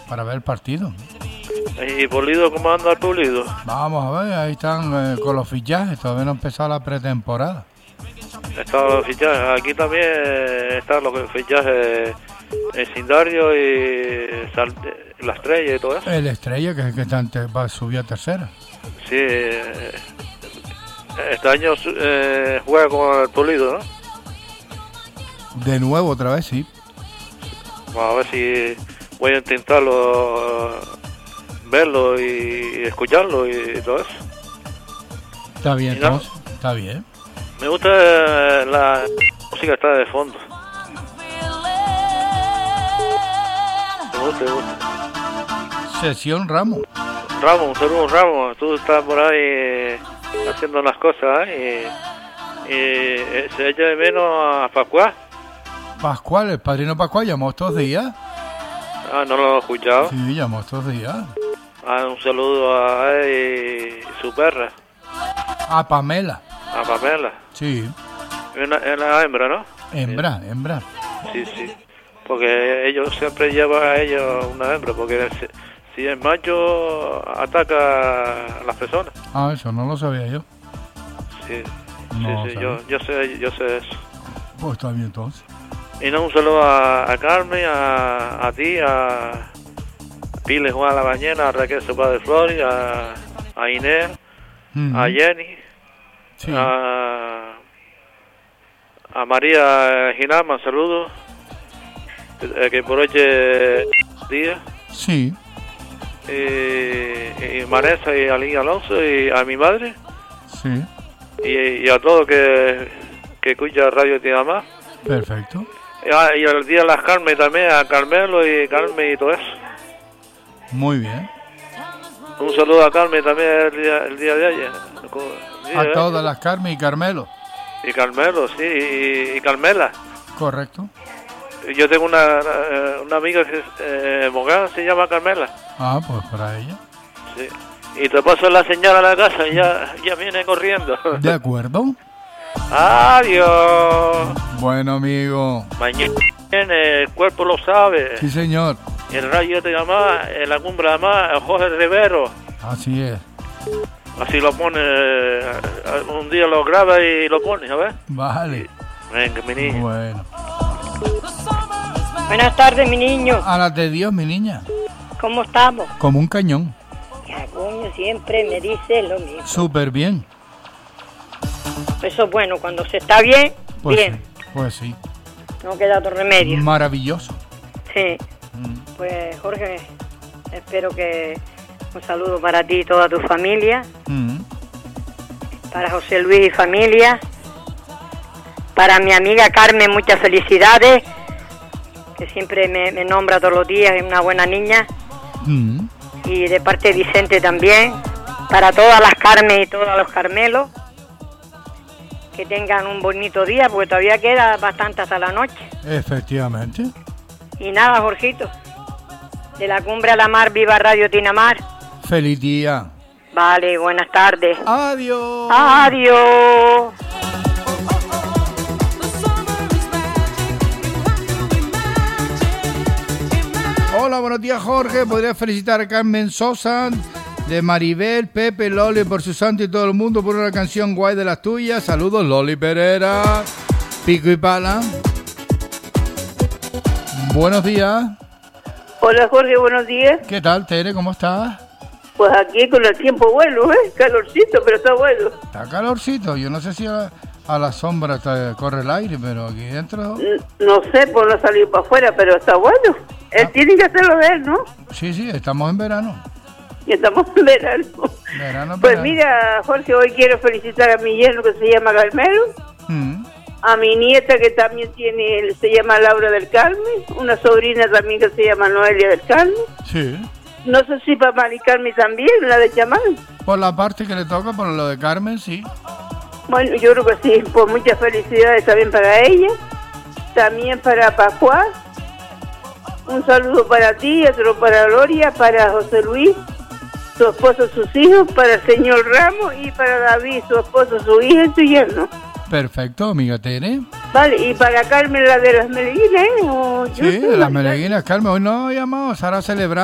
para ver el partido. ¿Y Pulido, cómo anda el Pulido? Vamos a ver, ahí están con los fichajes, todavía no ha empezado la pretemporada. Están los fichajes, aquí también están los fichajes Sindario y la Estrella y todo eso. El Estrella, que es el que va a subir a tercera. Sí, este año juega con el Pulido, ¿no? De nuevo otra vez, sí. Vamos a ver si voy a intentarlo, verlo y escucharlo y todo eso. Está bien, ¿No? entonces, está bien. Me gusta la música que está de fondo. Me gusta. Sesión Ramos. Ramos, un saludo Ramos. Tú estás por ahí haciendo unas cosas y se echa de menos a Pascual. Pascual, el padrino Pascual, llamó estos días. Ah, no lo he escuchado. Sí, llamó estos días. Ah, un saludo a él y su perra. A Pamela. A Pamela. Sí. Es una hembra, ¿no? Hembra. Sí. Porque ellos siempre llevan a ellos una hembra, porque si es macho ataca a las personas. Ah, eso no lo sabía yo. Sí, No sí, yo sé eso. Pues está bien entonces. Y no, un saludo a Carmen, a ti, a Pile Juan La Bañera, a Raquel Sopa de Flores, a Inés, a Jenny, Sí. a María Ginama, saludos, que por hoy día, Sí. y Vanessa y a Línea Alonso y a mi madre, Sí. y a todos que escucha Radio Tinamar. Perfecto. Y el día de las Carmen también, a Carmelo y Carmen y todo eso. Muy bien. Un saludo a Carmen también el día de ayer. A todas las Carmen y Carmelo. Y Carmelo, sí, y Carmela. Correcto. Yo tengo una amiga que Mogán se llama Carmela. Ah, pues para ella. Sí. Y te paso la señal a la casa y ya viene corriendo. De acuerdo. Adiós. Bueno, amigo. Mañana el cuerpo lo sabe. Sí, señor. El rayo te llama, en la cumbre de más, Jorge Rivero. Así es. Así lo pone, un día lo graba y lo pone, ¿sabes? Vale. Venga, mi niño. Bueno. Buenas tardes, mi niño. A las de Dios, mi niña. ¿Cómo estamos? Como un cañón. Ya, coño, siempre me dice lo mismo. Súper bien. Eso es bueno, cuando se está bien, Pues bien. sí. Pues sí. No queda otro remedio. Maravilloso. Sí. Pues, Jorge, espero que un saludo para ti y toda tu familia. Para José Luis y familia. Para mi amiga Carmen, muchas felicidades. Que siempre me nombra todos los días, es una buena niña. Y de parte de Vicente también. Para todas las Carmen y todos los Carmelos. Que tengan un bonito día, porque todavía queda bastante hasta la noche. Efectivamente. Y nada, Jorgito. De la cumbre a la mar, viva Radio Tinamar. Feliz día. Vale, buenas tardes. Adiós. Adiós. Hola, buenos días, Jorge. Podría felicitar a Carmen Sosa, de Maribel, Pepe, Loli por su santo y todo el mundo por una canción guay de las tuyas. Saludos, Loli Pereira. Pico y pala. Buenos días. Hola, Jorge, buenos días. ¿Qué tal, Tere? ¿Cómo estás? Pues aquí con el tiempo bueno, calorcito, pero está bueno. Está calorcito. Yo no sé si a la sombra corre el aire, pero aquí dentro... No sé, pues no salir para afuera, pero está bueno. Él tiene que hacerlo de él, ¿no? Sí, estamos en verano. Y estamos en verano. Pues mira, Jorge, hoy quiero felicitar a mi yerno que se llama Carmelo. A mi nieta que también se llama Laura del Carmen. Una sobrina también que se llama Noelia del Carmen. Sí. No sé si para Mari Carmen también, la de chamán. Por la parte que le toca, por lo de Carmen, sí. Bueno, yo creo que sí. Pues muchas felicidades también para ella. También para Pascual. Un saludo para ti, otro para Gloria, para José Luis, su esposo, sus hijos, para el señor Ramos y para David, su esposo, su hija y su yerno. Perfecto, amiga Tere. Vale, y para Carmen, la de las Medellín, ¿eh? Sí, de las Medellín, Carmen. Hoy no llamamos, ahora celebramos.